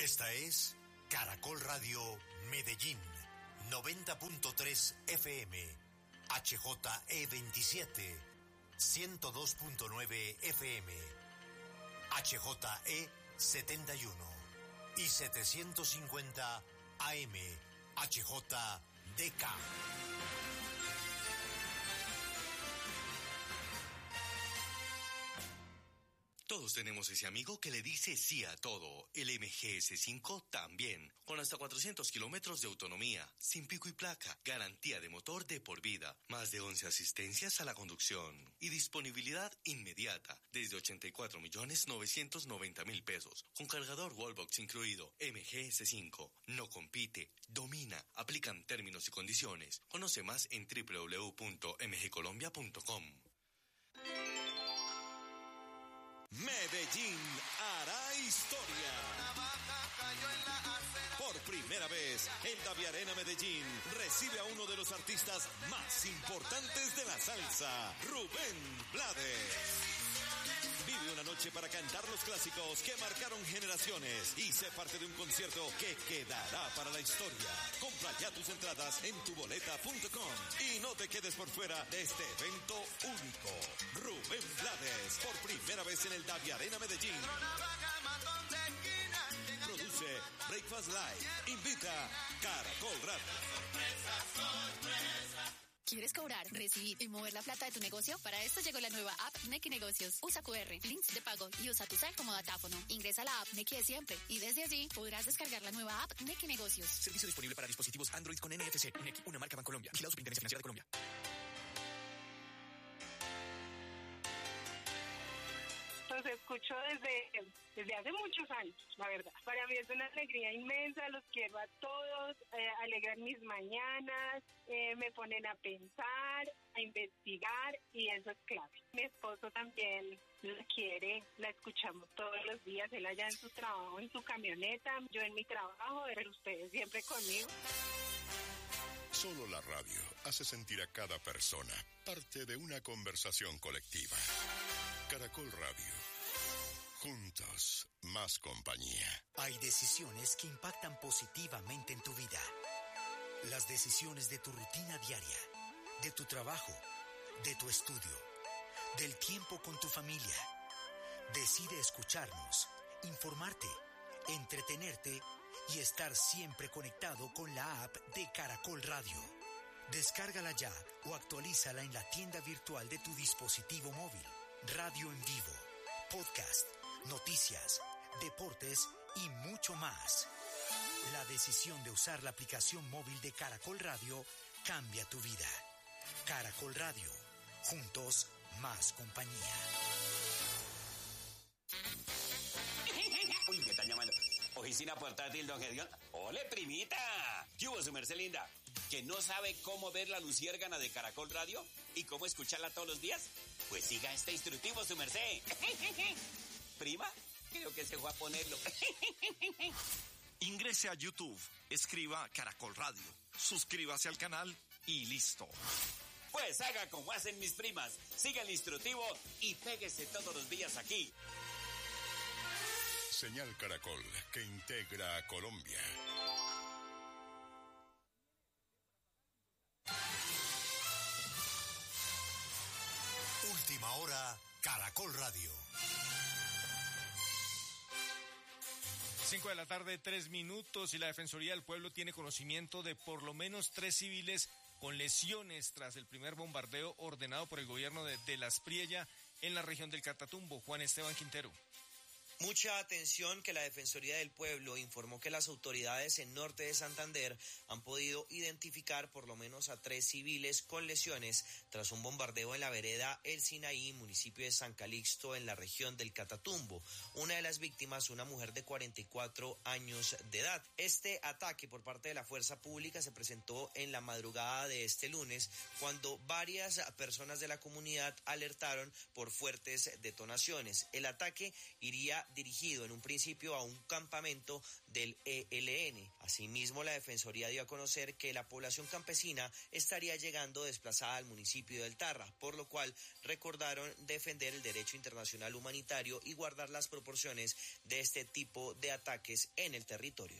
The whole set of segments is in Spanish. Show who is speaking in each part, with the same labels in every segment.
Speaker 1: Esta es Caracol Radio Medellín, 90.3 FM, HJE27, 102.9 FM, HJE71 y 750 AM, HJDK.
Speaker 2: Todos tenemos ese amigo que le dice sí a todo. El MGS5 también. Con hasta 400 kilómetros de autonomía, sin pico y placa, garantía de motor de por vida, más de 11 asistencias a la conducción y disponibilidad inmediata desde 84.990.000 pesos. Con cargador Wallbox incluido. MGS5 no compite, domina. Aplican términos y condiciones. Conoce más en www.mgcolombia.com.
Speaker 3: Medellín hará historia. Por primera vez, el Daviarena Medellín recibe a uno de los artistas más importantes de la salsa, Rubén Blades. Vive una noche para cantar los clásicos que marcaron generaciones y sé parte de un concierto que quedará para la historia. Compra ya tus entradas en tuboleta.com y no te quedes por fuera de este evento único. Rubén Blades, por primera vez en el Daviarena Medellín. Produce Breakfast Live. Invita Caracol Radio.
Speaker 4: ¿Quieres cobrar, recibir y mover la plata de tu negocio? Para esto llegó la nueva app Nequi Negocios. Usa QR, links de pago y usa tu cel como datáfono. Ingresa a la app Nequi de siempre y desde allí podrás descargar la nueva app Nequi Negocios.
Speaker 5: Servicio disponible para dispositivos Android con NFC. Nequi, una marca Bancolombia. Vigilado Superintendencia Financiera de Colombia.
Speaker 6: Los escucho desde hace muchos años, la verdad. Para mí es una alegría inmensa, los quiero a todos, alegran mis mañanas, me ponen a pensar, a investigar y eso es clave. Mi esposo también la quiere, la escuchamos todos los días, él allá en su trabajo, en su camioneta, yo en mi trabajo, pero ustedes siempre conmigo.
Speaker 7: Solo la radio hace sentir a cada persona parte de una conversación colectiva. Caracol Radio. Juntos, más compañía.
Speaker 1: Hay decisiones que impactan positivamente en tu vida. Las decisiones de tu rutina diaria, de tu trabajo, de tu estudio, del tiempo con tu familia. Decide escucharnos, informarte, entretenerte y estar siempre conectado con la app de Caracol Radio. Descárgala ya o actualízala en la tienda virtual de tu dispositivo móvil. Radio en vivo, podcast, noticias, deportes y mucho más. La decisión de usar la aplicación móvil de Caracol Radio cambia tu vida. Caracol Radio, juntos más compañía.
Speaker 8: Uy, me están llamando. Oficina portátil, don Gedeón. ¡Ole, primita! ¿Qué hubo, su merced linda? ¿Que no sabe cómo ver la luciérgana de Caracol Radio y cómo escucharla todos los días? Pues siga este instructivo, su merced. ¿Prima? Creo que se fue a ponerlo.
Speaker 9: Ingrese a YouTube, escriba Caracol Radio, suscríbase al canal y listo.
Speaker 8: Pues haga como hacen mis primas. Siga el instructivo y péguese todos los días aquí.
Speaker 7: Señal Caracol, que integra a Colombia.
Speaker 1: Última hora, Caracol Radio.
Speaker 10: 5 de la tarde, 3 minutos, y la Defensoría del Pueblo tiene conocimiento de por lo menos 3 civiles con lesiones tras el primer bombardeo ordenado por el gobierno de Las Priella en la región del Catatumbo. Juan Esteban Quintero.
Speaker 11: Mucha atención, que la Defensoría del Pueblo informó que las autoridades en norte de Santander han podido identificar por lo menos a 3 civiles con lesiones tras un bombardeo en la vereda El Sinaí, municipio de San Calixto, en la región del Catatumbo. Una de las víctimas, una mujer de 44 años de edad. Este ataque por parte de la fuerza pública se presentó en la madrugada de este lunes, cuando varias personas de la comunidad alertaron por fuertes detonaciones. El ataque iría era dirigido en un principio a un campamento del ELN. Asimismo, la Defensoría dio a conocer que la población campesina estaría llegando desplazada al municipio del Tarra, por lo cual recordaron defender el derecho internacional humanitario y guardar las proporciones de este tipo de ataques en el territorio.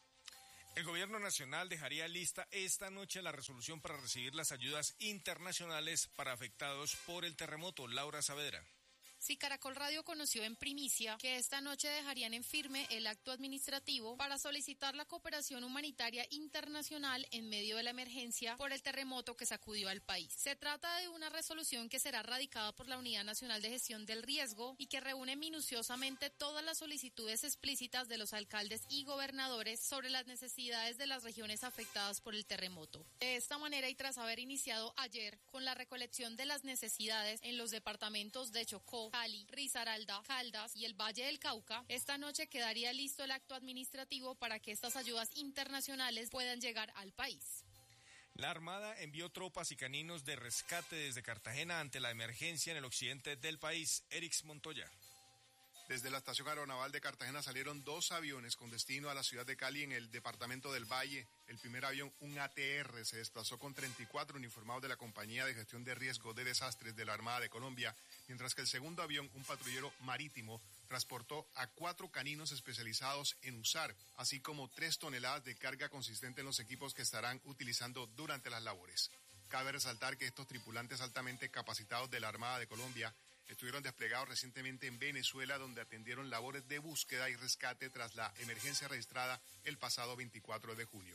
Speaker 10: El gobierno nacional dejaría lista esta noche la resolución para recibir las ayudas internacionales para afectados por el terremoto. Laura Saavedra.
Speaker 12: Sí, Caracol Radio conoció en primicia que esta noche dejarían en firme el acto administrativo para solicitar la cooperación humanitaria internacional en medio de la emergencia por el terremoto que sacudió al país. Se trata de una resolución que será radicada por la Unidad Nacional de Gestión del Riesgo y que reúne minuciosamente todas las solicitudes explícitas de los alcaldes y gobernadores sobre las necesidades de las regiones afectadas por el terremoto. De esta manera, y tras haber iniciado ayer con la recolección de las necesidades en los departamentos de Chocó, Cali, Risaralda, Caldas y el Valle del Cauca, esta noche quedaría listo el acto administrativo para que estas ayudas internacionales puedan llegar al país.
Speaker 10: La Armada envió tropas y caninos de rescate desde Cartagena ante la emergencia en el occidente del país. Erix Montoya.
Speaker 13: Desde la estación aeronaval de Cartagena salieron 2 aviones con destino a la ciudad de Cali en el departamento del Valle. El primer avión, un ATR, se desplazó con 34 uniformados de la Compañía de Gestión de Riesgo de Desastres de la Armada de Colombia, mientras que el segundo avión, un patrullero marítimo, transportó a 4 caninos especializados en USAR, así como 3 toneladas de carga consistente en los equipos que estarán utilizando durante las labores. Cabe resaltar que estos tripulantes altamente capacitados de la Armada de Colombia estuvieron desplegados recientemente en Venezuela, donde atendieron labores de búsqueda y rescate tras la emergencia registrada el pasado 24 de junio.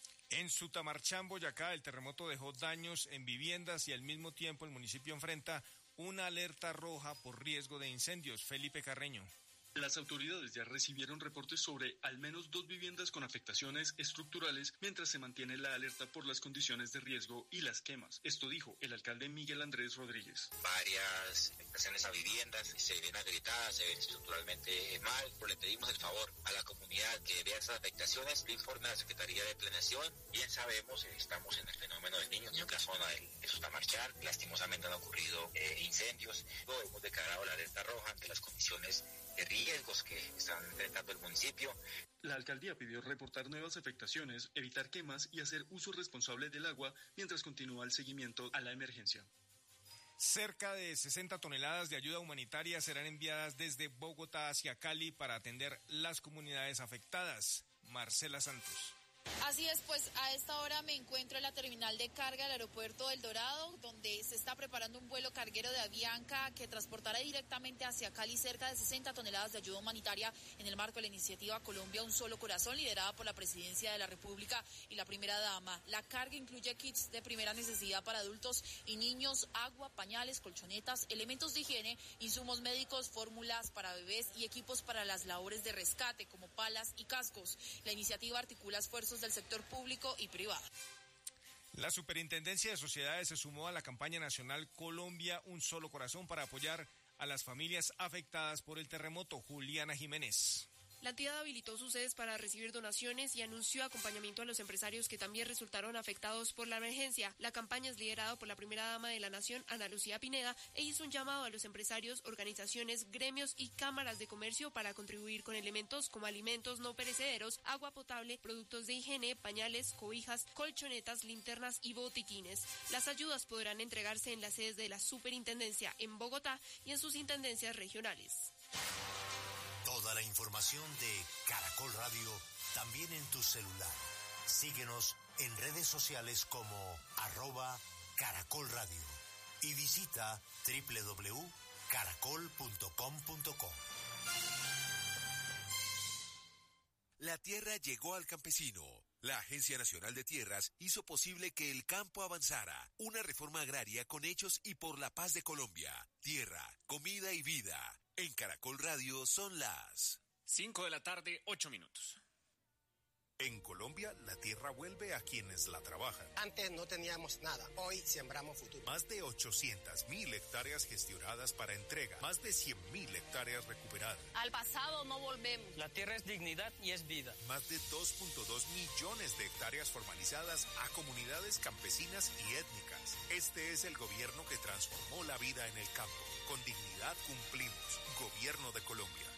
Speaker 10: En Sutamarchán, Boyacá, el terremoto dejó daños en viviendas y al mismo tiempo el municipio enfrenta una alerta roja por riesgo de incendios. Felipe Carreño.
Speaker 14: Las autoridades ya recibieron reportes sobre al menos 2 viviendas con afectaciones estructurales, mientras se mantiene la alerta por las condiciones de riesgo y las quemas. Esto dijo el alcalde Miguel Andrés Rodríguez.
Speaker 15: Varias afectaciones a viviendas se ven agrietadas, se ven estructuralmente mal. Le pedimos el favor a la comunidad que vea esas afectaciones, le informe a la Secretaría de Planeación. Bien sabemos, estamos en el fenómeno del niño, en la zona de Sutamarchán. Lastimosamente han ocurrido incendios. Hemos declarado la alerta roja ante las condiciones de riesgos que están enfrentando el municipio.
Speaker 14: La alcaldía pidió reportar nuevas afectaciones, evitar quemas y hacer uso responsable del agua mientras continúa el seguimiento a la emergencia.
Speaker 10: Cerca de 60 toneladas de ayuda humanitaria serán enviadas desde Bogotá hacia Cali para atender las comunidades afectadas. Marcela Santos.
Speaker 12: Así es, pues a esta hora me encuentro en la terminal de carga del aeropuerto del Dorado, donde se está preparando un vuelo carguero de Avianca que transportará directamente hacia Cali cerca de 60 toneladas de ayuda humanitaria en el marco de la iniciativa Colombia Un Solo Corazón, liderada por la Presidencia de la República y la Primera Dama. La carga incluye kits de primera necesidad para adultos y niños, agua, pañales, colchonetas, elementos de higiene, insumos médicos, fórmulas para bebés y equipos para las labores de rescate como palas y cascos. La iniciativa articula esfuerzos del sector público y privado.
Speaker 10: La Superintendencia de Sociedades se sumó a la campaña nacional Colombia Un Solo Corazón para apoyar a las familias afectadas por el terremoto. Juliana Jiménez.
Speaker 16: La entidad habilitó sus sedes para recibir donaciones y anunció acompañamiento a los empresarios que también resultaron afectados por la emergencia. La campaña es liderada por la primera dama de la Nación, Ana Lucía Pineda, e hizo un llamado a los empresarios, organizaciones, gremios y cámaras de comercio para contribuir con elementos como alimentos no perecederos, agua potable, productos de higiene, pañales, cobijas, colchonetas, linternas y botiquines. Las ayudas podrán entregarse en las sedes de la Superintendencia en Bogotá y en sus intendencias regionales.
Speaker 1: Toda la información de Caracol Radio también en tu celular. Síguenos en redes sociales como @Caracol Radio y visita www.caracol.com.co.
Speaker 17: La tierra llegó al campesino. La Agencia Nacional de Tierras hizo posible que el campo avanzara. Una reforma agraria con hechos y por la paz de Colombia. Tierra, comida y vida. En Caracol Radio son las
Speaker 5: 5 de la tarde, 8 minutos.
Speaker 7: En Colombia, la tierra vuelve a quienes la trabajan.
Speaker 18: Antes no teníamos nada, hoy sembramos futuro.
Speaker 7: Más de 800.000 hectáreas gestionadas para entrega, más de 100.000 hectáreas recuperadas.
Speaker 19: Al pasado no volvemos.
Speaker 20: La tierra es dignidad y es vida.
Speaker 7: Más de 2.2 millones de hectáreas formalizadas a comunidades campesinas y étnicas. Este es el gobierno que transformó la vida en el campo. Con dignidad cumplimos. Gobierno de Colombia.